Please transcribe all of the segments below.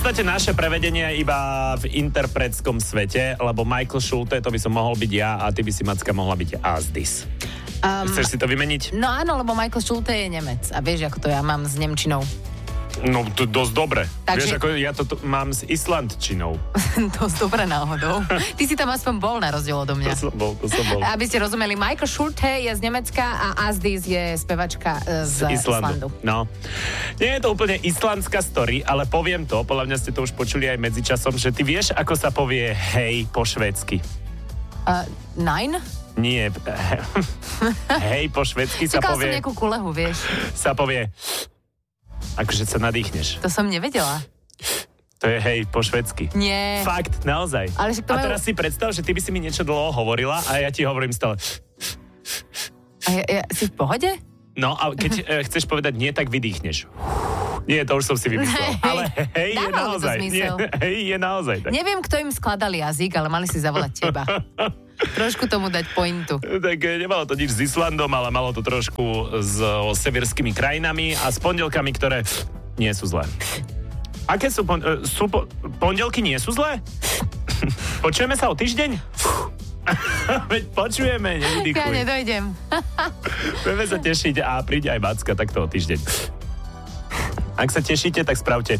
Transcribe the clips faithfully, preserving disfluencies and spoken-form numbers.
podstate naše prevedenie iba v interpretskom svete, lebo Michael Schulte, to by som mohol byť ja a ty by si, Macka, mohla byť Asdis. Um, Chceš si to vymeniť? No áno, lebo Michael Schulte je Nemec a vieš, ako to ja mám s nemčinou. No, to dosť dobre. Takže... Vieš, ako ja to t- mám s Islandčinou. Dosť dobre náhodou. Ty si tam aspoň bol na rozdiel odo mňa. To som bol, to som bol. Aby ste rozumeli, Michael Schulte je z Nemecka a Asdis je spevačka z, z Islandu. Islandu. No. Nie je to úplne islandská story, ale poviem to, podľa mňa ste to už počuli aj medzičasom, že ty vieš, ako sa povie hej po švédsky? Uh, nine? Nie. Hej po švédsky sa Čakala povie... som nejakú kulehu, vieš. Sa povie... Akože sa nadýchneš. To som nevedela. To je hej po švédsky. Nie. Fakt, naozaj. Ale to a majú... teraz si predstav, že ty by si mi niečo dlho hovorila a ja ti hovorím stále. A ja, ja, si v pohode? No a keď e, chceš povedať nie, tak vydýchneš. Nie, to už som si vymyslel. Ale hej je naozaj. Nie, hej je naozaj. Tak. Neviem, kto im skladal jazyk, ale mali si zavolať teba. Trošku tomu dať pointu. Tak nemalo to nič s Islandom, ale malo to trošku s o, severskými krajinami a s pondelkami, ktoré nie sú zlé. Aké sú, pon- sú po- pondelky nie sú zlé? Počujeme sa o týždeň? Veď počujeme, nevydychuj. Ja nedojdem. Budeme sa tešiť a príde aj Macka takto o týždeň. Ak sa tešíte, tak spravte.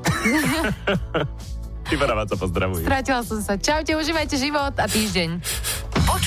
Tibora Váca pozdravuje. Strátila som sa. Čaute, užívajte život a týždeň.